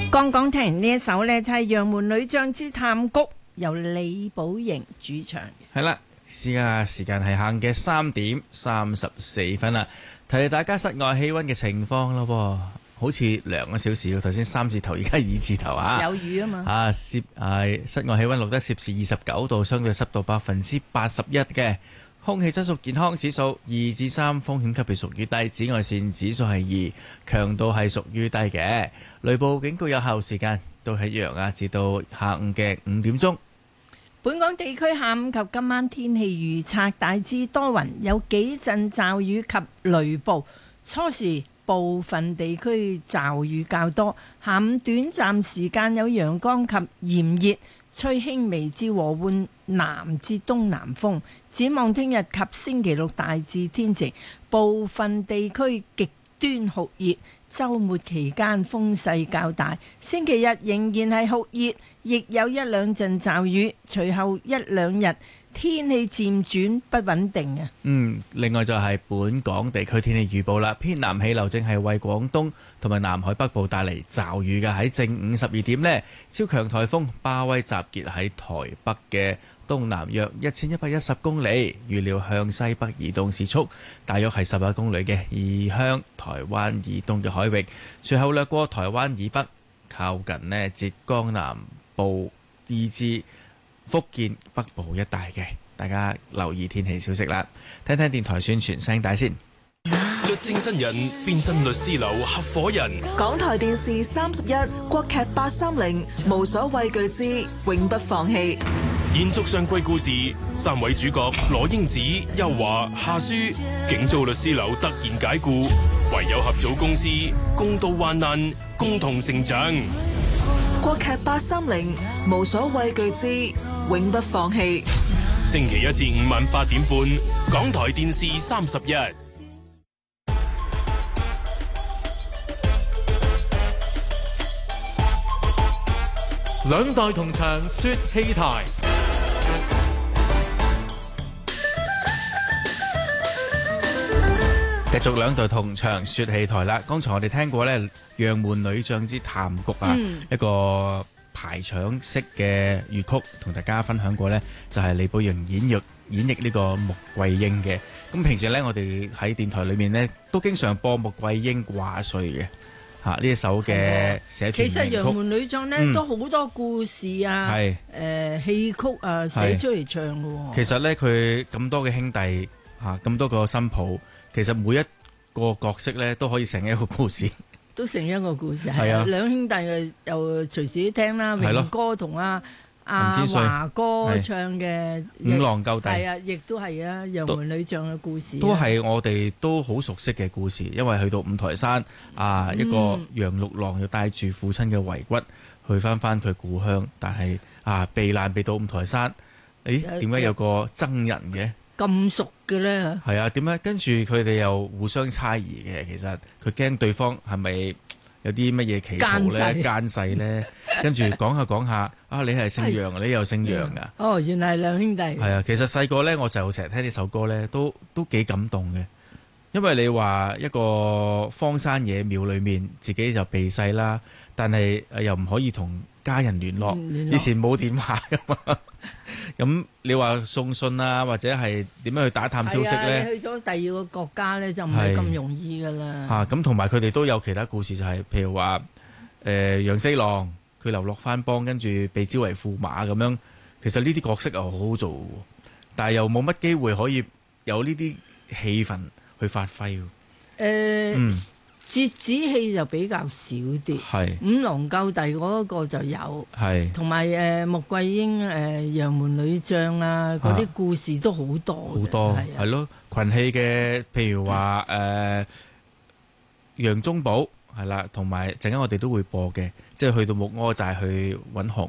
剛剛聽完呢一首呢，就係《楊門女將之探谷》，由李寶瑩主唱嘅。 係啦，時間係下午嘅3:34啦。提提大家室外氣溫嘅情況咯噃，好似涼咗少少。頭先3字頭，而家2字頭啊。 有雨啊嘛。 室外氣溫錄得攝氏29度，相對濕度81%嘅。空氣質素健康指數2至3，風險級別屬於低，紫外線指數係2，強度係屬於低嘅。雷暴警告有效時間都係一樣啊，至到下午嘅5點鐘。 本港地區下午及今晚天氣預測大致多雲，有幾陣驟雨及雷暴，初時部分地區驟雨較多，下午短暫時間有陽光及炎熱，吹輕微至和緩南至東南風。展望聽日及星期六大致天晴，部分地區極端酷熱，週末期間風勢較大，星期日仍然係酷熱，亦有一兩陣驟雨，隨後一兩日天氣漸轉不穩定啊。 另外就係本港地區天氣預報啦，偏南氣流正係為廣東同埋南海北部帶嚟驟雨嘅。喺正午12點呢，超強颱風巴威集結喺台北嘅東南約1110公里，預料向西北移動時速大約係11公里嘅，移向台灣以東嘅海域，隨後掠過台灣以北，靠近呢浙江南部以至福建北部一帶嘅，大家留意天氣消息啦。聽聽電台宣傳聲帶先。 律政新人變身律師樓合夥人， 港台電視31，國劇830，無所畏懼之永不放棄。 延續上季故事，3位主角羅英子、邱華、夏書，竟遭律師樓突然解雇，唯有合組公司，共度患難，共同成長。 國劇830，無所畏懼之永不放棄。 星期1至5晚8點半，港台電視31。 兩代同場說戲台， 繼續兩代同場說戲台啦。剛才我哋聽過呢《楊門女將之探谷》啊，一個排場式嘅粵曲，同大家分享過呢，就係李寶瑩演繹呢個穆桂英嘅。咁平時呢，我哋喺電台裏面呢，都經常播穆桂英掛帥嘅。呢一首嘅寫團名曲， 其實《楊門女將》呢都好多故事啊，戲曲啊寫出嚟唱嘅喎。 其實呢，佢咁多嘅兄弟咁多個新抱，其實每一個角色呢都可以成一個故事， 都成一個故事。 係啊， 兩兄弟又隨時聽啦，榮哥同阿華哥唱嘅五郎救弟， 係啊，亦都係啊，《楊門女將》嘅故事， 都係我哋都好熟悉嘅故事。因為去到五台山一個楊六郎要帶住父親嘅遺骨去翻佢故鄉，但係避難避到五台山，點解有個僧人嘅咁熟嘅咧？ 係啊，點解跟住佢哋又互相猜疑嘅？其實佢驚對方係咪有啲乜嘢企圖咧、奸細咧？跟住講下你係姓楊，你又姓楊啊？ 哦，原來係兩兄弟。係啊，其實細個咧，我就成日聽呢首歌咧，都幾感動嘅。因為你話一個荒山野廟裏面，自己就避世啦，但係又唔可以同家人聯絡，以前冇電話噶嘛。咁你話送信啊，或者係點樣去打探消息咧？ 你去咗第二個國家咧，就唔係咁容易噶啦。 咁同埋佢哋都有其他故事，就係譬如話楊四郎佢流落番邦，跟住被招為駙馬咁樣。其實呢啲角色又好好做，但係又冇乜機會可以有呢啲氣氛去發揮。折子戲就比較少啲，五郎救弟嗰個就有，同埋穆桂英楊門女將啊嗰啲故事都好多，係咯，群戲嘅，譬如話楊宗保係啦，同埋陣間我哋都會播嘅，即係去到木柯寨去揾降